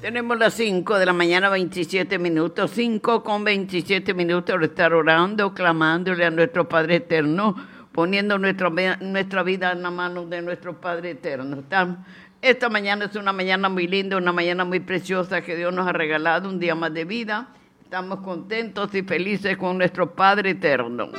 Tenemos las 5 de la mañana, 27 minutos, 5 con 27 minutos de estar orando, clamándole a nuestro Padre Eterno, poniendo nuestra vida en la mano de nuestro Padre Eterno. Esta mañana es una mañana muy linda, una mañana muy preciosa que Dios nos ha regalado, un día más de vida. Estamos contentos y felices con nuestro Padre Eterno.